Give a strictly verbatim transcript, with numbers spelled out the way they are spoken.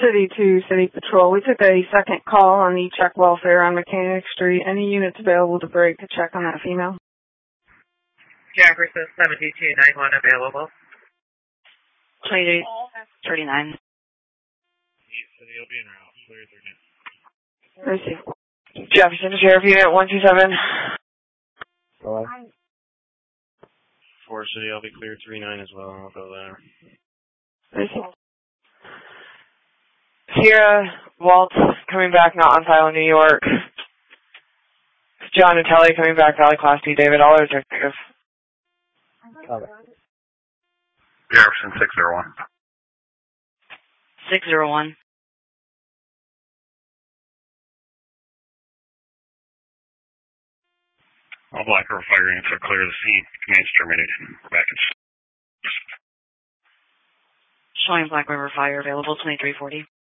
City to City Patrol. We took a second call on the check welfare on Mechanic Street. Any units available to break to check on that female? Jefferson seven two two nine one available. twenty-eight thirty-nine. City will be en route. Clear thirty-nine. Receive. Jefferson Sheriff Unit one two seven. Hello. four City, I'll be clear three nine as well. I'll go there. Receive. Sierra Waltz coming back, not on file in New York. John Natelli coming back, Valley Class D. David, all objective. Copy. Jefferson six zero one. six zero one. All Black River fire units are clear of the scene. Command's terminated. Back in. Showing Black River Fire available twenty-three forty.